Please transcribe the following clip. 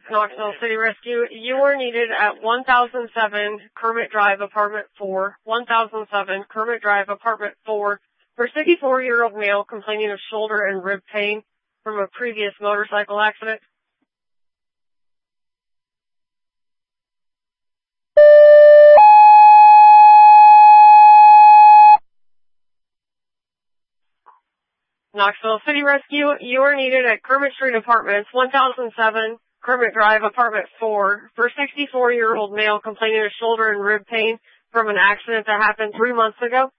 Knoxville City Rescue, you are needed at 1007 Kermit Drive, Apartment 4, 1007 Kermit Drive, Apartment 4, for a 64-year-old male complaining of shoulder and rib pain from a previous motorcycle accident. Knoxville City Rescue, you are needed at Kermit Street Apartments, 1007 Kermit Drive, Apartment 4, for a 64-year-old male complaining of shoulder and rib pain from an accident that happened 3 months ago.